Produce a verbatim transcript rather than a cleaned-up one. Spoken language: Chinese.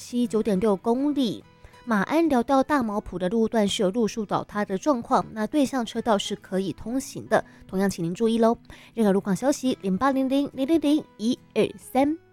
期九点六公里。马鞍寮到大毛埔的路段是有路树倒塌的状况，那对向车道是可以通行的，同样请您注意喽。任何路况消息，零八零零零零零一二三。